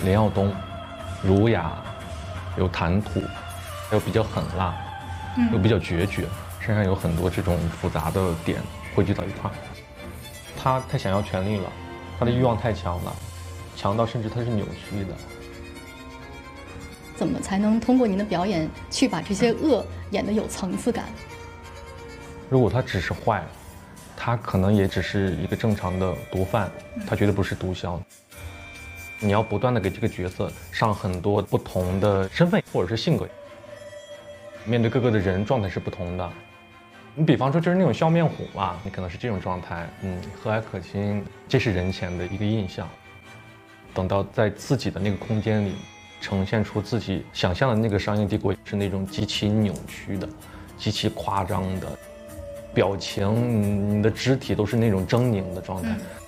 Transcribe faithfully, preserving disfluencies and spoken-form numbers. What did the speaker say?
林耀东，儒雅，有谈吐，又比较狠辣，又比较决绝，身上有很多这种复杂的点汇聚到一块儿。他太想要权力了，他的欲望太强了，强到甚至他是扭曲的。 怎么才能通过您的表演去把这些恶演得有层次感？ 如果他只是坏，他可能也只是一个正常的毒贩，他绝对不是毒枭。你要不断的给这个角色上很多不同的身份或者是性格，面对各个的人状态是不同的。你比方说就是那种笑面虎嘛，你可能是这种状态，嗯，和蔼可亲，这是人前的一个印象。等到在自己的那个空间里呈现出自己想象的那个商业帝国，是那种极其扭曲的、极其夸张的表情，你的肢体都是那种狰狞的状态。嗯